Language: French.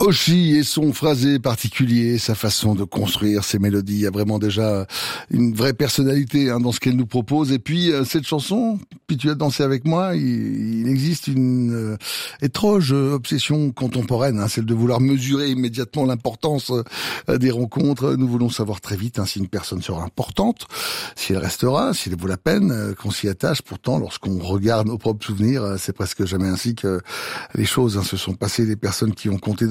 Oshi et son phrasé particulier, sa façon de construire ses mélodies, il y a vraiment déjà une vraie personnalité dans ce qu'elle nous propose. Et puis cette chanson, puis tu as dansé avec moi, il existe une étrange obsession contemporaine, celle de vouloir mesurer immédiatement l'importance des rencontres. Nous voulons savoir très vite si une personne sera importante, si elle restera, si elle vaut la peine qu'on s'y attache. Pourtant, lorsqu'on regarde nos propres souvenirs, c'est presque jamais ainsi que les choses se sont passées. Les personnes qui ont compté